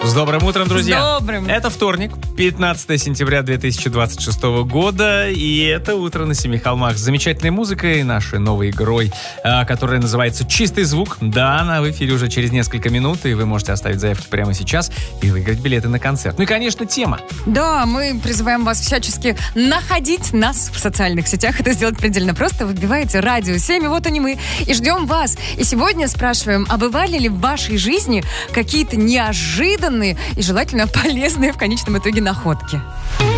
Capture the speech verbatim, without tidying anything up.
С добрым утром, друзья. С добрым. Это вторник, пятнадцатое сентября две тысячи двадцать шестого года, и это утро на Семи холмах с замечательной музыкой, нашей новой игрой, которая называется «Чистый звук». Да, она в эфире уже через несколько минут, и вы можете оставить заявки прямо сейчас и выиграть билеты на концерт. Ну и, конечно, тема. Да, мы призываем вас всячески находить нас в социальных сетях. Это сделать предельно просто. Выбиваете радио семь, и вот они мы, и ждем вас. И сегодня спрашиваем, а бывали ли в вашей жизни какие-то неожиданные и желательно полезные в конечном итоге находки?